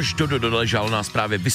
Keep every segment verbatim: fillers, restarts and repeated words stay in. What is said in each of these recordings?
Miloš Dodo doležal nás právě vys...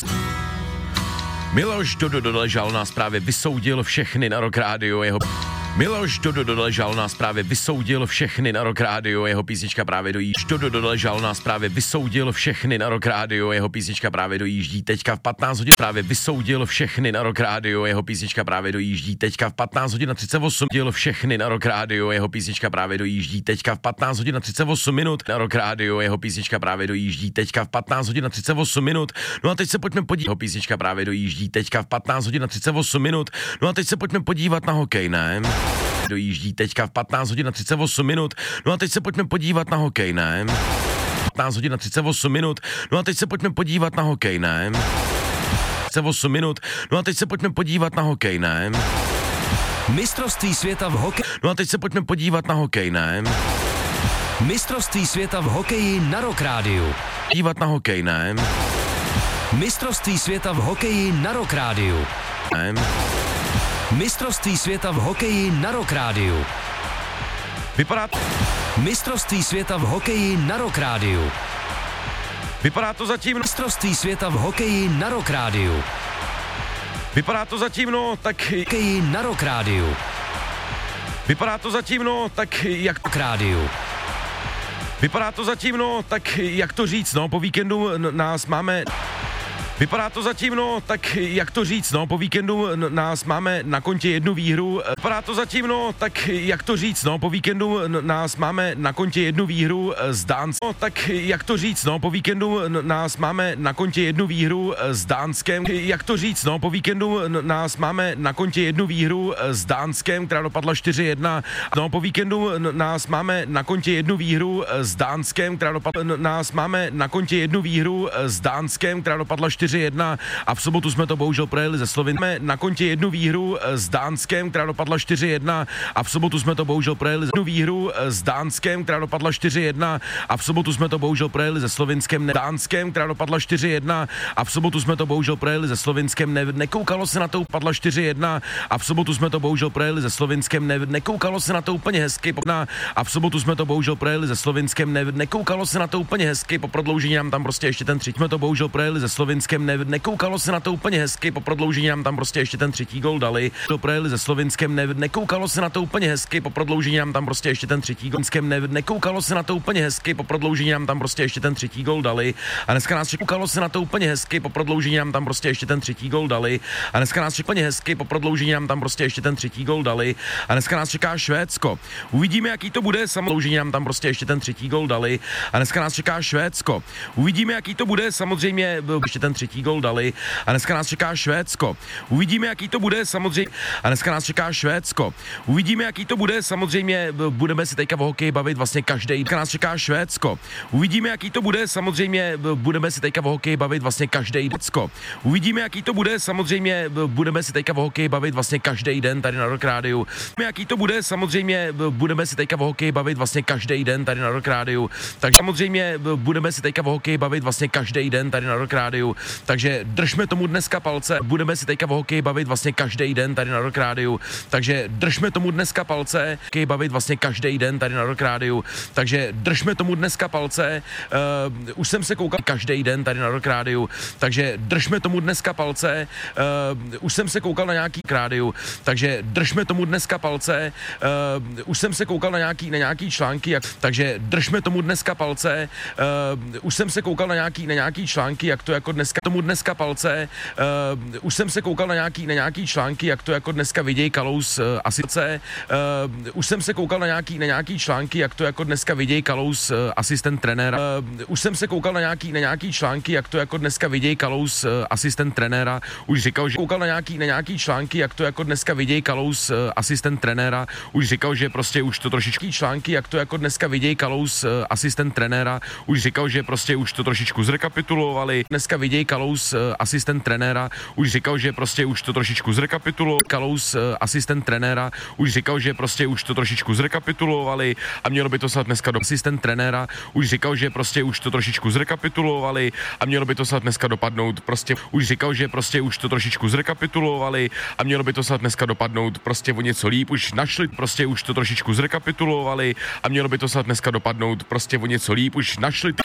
Miloš Dodo doležal nás právě vysoudil všechny na Rock Radio, jeho... Miloš Dodo doležal nás právě vysoudil všechny na Rock Radio, jeho písnička právě dojíždí. Dodo doležal nás právě vysoudil všechny na Rock Radio, jeho písnička právě dojíždí. Teďka v patnáct hodin právě vysoudil všechny na Rock Radio, jeho písnička právě dojíždí. Teďka v patnáct hodin a třicet osm děl všechny na Rock Radio, jeho písnička právě dojíždí. Teďka v patnáct hodin a třicet osm minut na Rock Radio, jeho písnička právě dojíždí. Teďka v patnáct hodin a třicet osm minut. No a teď se pojďme podívat. Jeho písnička právě dojíždí. Teďka v patnáct hodin a třicet osm minut. No a teď se pojďme podívat na hokej, ne? Dojíždí teďka v patnáct hodin a třicet osm minut. No a teď se pojďme podívat na hokej, ne? patnáct hodin a třicet osm minut. No a teď se pojďme podívat na hokej, ne? třicet osm minut. No a teď se pojďme podívat na hokej, ne? Mistrovství světa v hokeji. No a teď se pojďme podívat na hokej, ne? Mistrovství světa v hokeji na Rock Radio. Dívat na hokej, ne? Mistrovství světa v hokeji na Rock Radio. Ne? Mistrovství světa v hokeji na Rock Radio. Vypadá to... Mistrovství světa v hokeji na Rock Radio. Vypadá to zatím... Mistrovství světa v hokeji na Rock Radio. Vypadá to zatím, no, tak... Hokeji na Rock Radio. Vypadá to zatím, no, tak jak... Rock Radio. Vypadá to zatím, no, tak jak to říct, no, po víkendu n- nás máme... Vypadá to zatím, no, tak jak to říct, no, po víkendu n- nás máme na kontě jednu výhru. Vypadá to zatím, no, tak jak to říct, no, po víkendu n- nás máme na kontě jednu výhru z Dánskem. No, tak jak to říct, no, po víkendu n- nás máme na kontě jednu výhru s Dánskem. Jak to říct, no, po víkendu n- nás máme na kontě jednu výhru s Dánskem, která dopadla čtyři jedna. No, po víkendu n- nás máme na kontě jednu výhru s Dánskem, která dopadla... N- nás máme na kontě jednu výhru s Dánskem, která dopadla čtyři jedna a v sobotu jsme to bohužel projeli ze Slovinskem. Na kontě jednu výhru s Dánskem, která dopadla čtyři jedna a v sobotu jsme to bohužel projeli jednu výhru s Dánskem, která dopadla čtyři jedna a v sobotu jsme to bohužel projeli ze Slovinskem. Ne- Dánskem, která dopadla čtyři jedna a v sobotu jsme to bohužel projeli ze Slovinskem. Ne- nekoukalo se na to, padla čtyři jedna a v sobotu jsme to bohužel projeli ze Slovinskem. Ne- nekoukalo se na to úplně hezky a v sobotu jsme to bohužel projeli ze Slovinskem. Ne- nekoukalo se na to úplně hezky, po prodloužení nám tam prostě ještě ten třetí. Jsme to bohužel projeli ze Slovinskem. Ne- nekoukalo se na to úplně hezky, po prodloužení nám tam prostě ještě ten třetí gol dali. To projeli ze Slovinskem. Ne- nekoukalo se na to úplně hezky, po prodloužení nám tam prostě ještě ten třetí gol. Ne- nekoukalo se na to úplně hezky, po prodloužení nám tam prostě ještě ten třetí gol dali. A dneska nás koukalo se na to úplně hezky, po prodloužení nám tam prostě ještě ten třetí gol dali. A dneska nás úplně hezky, po prodloužení nám tam prostě ještě ten třetí gol dali. A dneska nás čeká Švédsko. Uvidíme, jaký to bude, samozřejmě nám tam prostě ještě ten třetí gol dali. A dneska nás čeká Švédsko. Uvidíme, jaký to bude, samozřejmě ještě ten třetí gol dali. A dneska nás čeká Švédsko. Uvidíme, jaký to bude, samozřejmě. A dneska nás čeká Švédsko. Uvidíme, jaký to bude, samozřejmě budeme si teďka o hokeji bavit vlastně každý. Dneska nás čeká Švédsko. Uvidíme, jaký to bude, samozřejmě budeme si teďka o hokeji bavit vlastně každý den. Uvidíme, jaký to bude, samozřejmě budeme si teďka o hokeji bavit vlastně každý den tady na Rock Radio. Jaký to bude, samozřejmě budeme si teďka o hokeji bavit vlastně každý den tady na Rock Radio. Takže samozřejmě budeme si teďka o hokeji bavit vlastně každý den tady na Rock Radio. Takže držme tomu dneska palce. Budeme si teďka o hokeji bavit vlastně každý den tady na Rock Radio. Takže držme tomu dneska palce. Hokeji bavit vlastně každý den tady na Rock Radio. Takže držme tomu dneska palce. Uh, už jsem se koukal každý den tady na Rock Radio. Takže držme tomu dneska palce. Uh, už jsem se koukal na nějaký rádiu. Takže držme tomu dneska palce. Uh, už jsem se koukal na nějaký, na nějaký články. Jak, takže držme tomu dneska palce. Uh, už jsem se koukal na nějaký, na nějaký články, jak to jako dneska tomu dneska palce. Uh, už jsem se koukal na nějaký, na nějaký články, jak to jako dneska vidějí Kalous uh, asistence. Uh, už jsem se koukal na nějaký, na nějaký články, jak to jako dneska vidějí Kalous uh, asistent trenéra. Uh, už jsem se koukal na nějaký, na nějaký články, jak to jako dneska vidějí Kalous uh, asistent trenéra. Už říkal, že koukal na nějaký, na nějaký články, jak to jako dneska vidějí Kalous uh, asistent trenéra. Už říkal, že prostě už to trošičku články, jak to jako dneska vidějí Kalous uh, asistent trenéra. Už říkal, že prostě už to trošičku zrekapitulovali. Dneska vidějí Kalous uh, asistent trenéra. Už říkal, že prostě už to trošičku zrekapitulovali. Kalous uh, asistent trenéra. Už říkal, že prostě už to trošičku zrekapitulovali a mělo by to snad dneska do asistent trenéra. Už říkal, že prostě už to trošičku zrekapitulovali a mělo by to snad dneska dopadnout. Prostě už říkal, že prostě už to trošičku zrekapitulovali a mělo by to snad dneska dopadnout prostě o něco líp. Už našli, prostě už to trošičku zrekapitulovali a mělo by to snad dneska dopadnout prostě o něco líp. Už našli